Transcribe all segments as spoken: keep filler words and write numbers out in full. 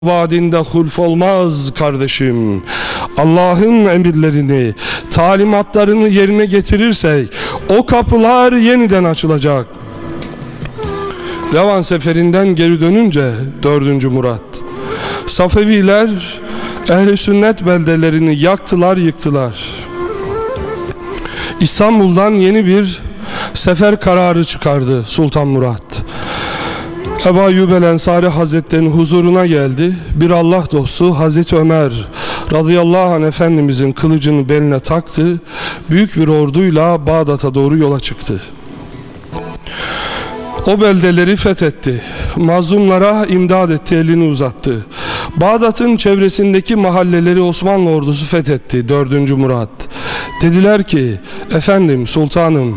Vadinde hulf olmaz kardeşim. Allah'ın emirlerini, talimatlarını yerine getirirsek o kapılar yeniden açılacak. Levan seferinden geri dönünce dördüncü Murat, Safeviler ehl-i sünnet beldelerini yaktılar, yıktılar. İstanbul'dan yeni bir sefer kararı çıkardı Sultan Murat. Ebu Ayyub el-Ensari Hazretleri'nin huzuruna geldi. Bir Allah dostu Hazreti Ömer radıyallahu anh Efendimizin kılıcını beline taktı. Büyük bir orduyla Bağdat'a doğru yola çıktı. O beldeleri fethetti. Mazlumlara imdad etti, elini uzattı. Bağdat'ın çevresindeki mahalleleri Osmanlı ordusu fethetti. dördüncü Murat. Dediler ki, efendim, sultanım,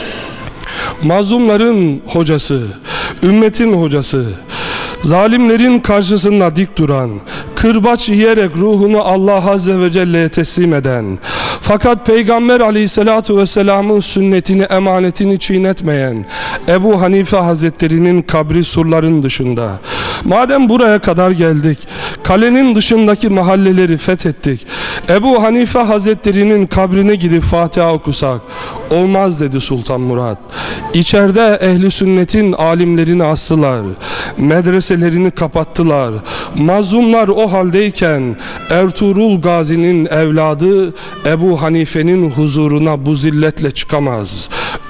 mazlumların hocası, ümmetin hocası, zalimlerin karşısında dik duran, kırbaç yiyerek ruhunu Allah Azze ve Celle'ye teslim eden, fakat Peygamber Aleyhisselatü Vesselam'ın sünnetini, emanetini çiğnetmeyen Ebu Hanife Hazretleri'nin kabri surların dışında. Madem buraya kadar geldik, kalenin dışındaki mahalleleri fethettik, Ebu Hanife Hazretleri'nin kabrine gidip Fatiha okusak olmaz dedi Sultan Murat. İçeride ehli sünnetin alimlerini astılar, medreselerini kapattılar. Mazlumlar o haldeyken Ertuğrul Gazi'nin evladı Ebu Hanife'nin huzuruna bu zilletle çıkamaz.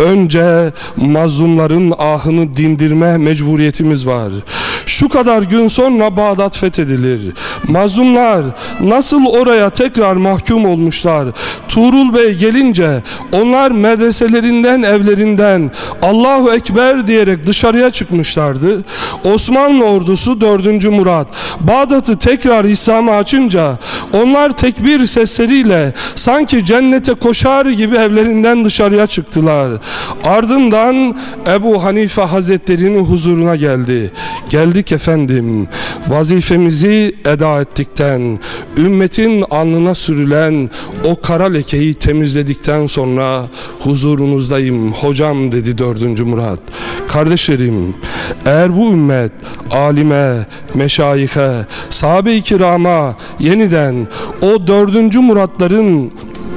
Önce mazlumların ahını dindirme mecburiyetimiz var. Şu kadar gün sonra Bağdat fethedilir. Mazlumlar nasıl oraya tekrar mahkum olmuşlar. Tuğrul Bey gelince onlar medreselerinden, evlerinden Allahu Ekber diyerek dışarıya çıkmışlardı. Osmanlı ordusu dördüncü Murat Bağdat'ı tekrar İslam'a açınca onlar tekbir sesleriyle sanki cennete koşar gibi evlerinden dışarıya çıktılar. Ardından Ebu Hanife Hazretleri'nin huzuruna geldi. Geldik efendim, vazifemizi eda ettikten, ümmetin alnına sürülen o kara lekeyi temizledikten sonra huzurunuzdayım hocam dedi dördüncü Murat. Kardeşlerim, eğer bu ümmet alime, meşayihe, sahabe-i kirama yeniden o dördüncü Muratların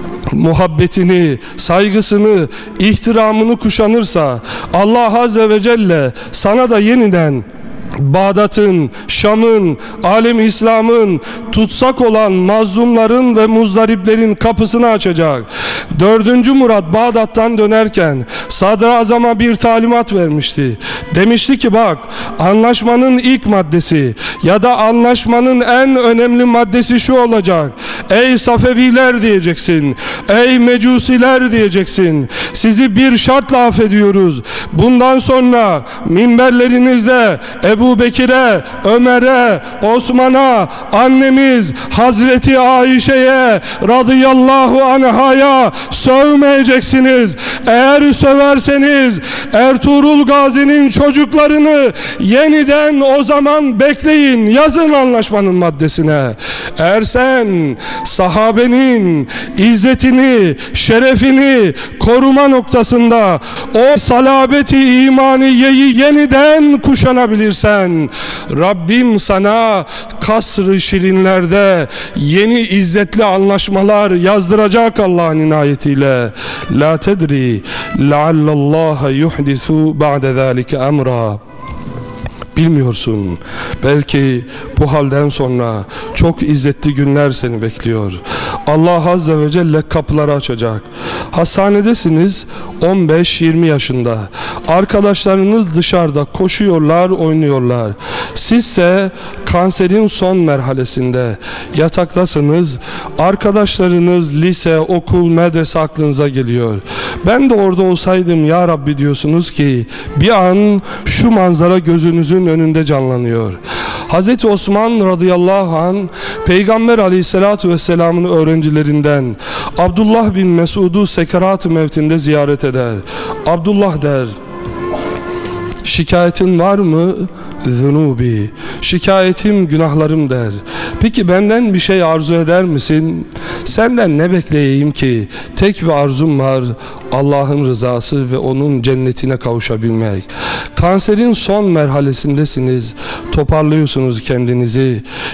muhabbetini, saygısını, ihtiramını kuşanırsa Allah Azze ve Celle sana da yeniden Bağdat'ın, Şam'ın, alem-i İslam'ın tutsak olan mazlumların ve muzdariplerin kapısını açacak. Dördüncü Murat Bağdat'tan dönerken Sadrazam'a bir talimat vermişti. Demişti ki bak, anlaşmanın ilk maddesi ya da anlaşmanın en önemli maddesi şu olacak. Ey Safeviler diyeceksin, ey Mecusiler diyeceksin. Sizi bir şartla affediyoruz. Bundan sonra minberlerinizde Ebu Ebu Bekir'e, Ömer'e, Osman'a, annemiz Hazreti Ayşe'ye radıyallahu anhaya sövmeyeceksiniz. Eğer söverseniz Ertuğrul Gazi'nin çocuklarını yeniden o zaman bekleyin. Yazın anlaşmanın maddesine. Eğer sen sahabenin izzetini, şerefini koruma noktasında o salabeti imaniyeyi yeniden kuşanabilirsen, Rabbim sana kasr-ı şirinlerde yeni izzetli anlaşmalar yazdıracak Allah'ın inayetiyle. La tedri leallallaha yuhdisu ba'de zalike emra. Bilmiyorsun, belki bu halden sonra çok izzetli günler seni bekliyor. Allah Azze ve Celle kapıları açacak. Hastanedesiniz, on beş yirmi yaşında. Arkadaşlarınız dışarıda koşuyorlar, oynuyorlar. Sizse kanserin son merhalesinde yataktasınız. Arkadaşlarınız lise, okul, medrese aklınıza geliyor. Ben de orada olsaydım ya Rabbi diyorsunuz ki bir an şu manzara gözünüzün önünde canlanıyor. Hazreti Osman radıyallahu anh Peygamber Aleyhisselatü Vesselam'ın öğrencilerinden Abdullah bin Mesud'u sekerat-ı mevtinde ziyaret eder. Abdullah der, şikayetin var mı? Zunubi, şikayetim günahlarım der. Peki benden bir şey arzu eder misin? Senden ne bekleyeyim ki? Tek bir arzum var, Allah'ın rızası ve onun cennetine kavuşabilmek. Kanserin son merhalesindesiniz. Toparlıyorsunuz kendinizi.